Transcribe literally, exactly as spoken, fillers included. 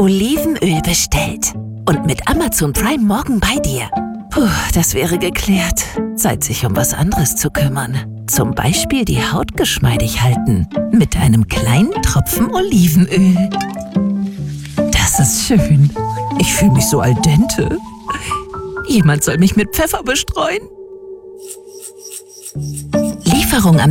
Olivenöl bestellt. Und mit Amazon Prime morgen bei dir. Puh, das wäre geklärt. Zeit, sich um was anderes zu kümmern. Zum Beispiel die Haut geschmeidig halten. Mit einem kleinen Tropfen Olivenöl. Das ist schön. Ich fühle mich so al dente. Jemand soll mich mit Pfeffer bestreuen. Lieferung am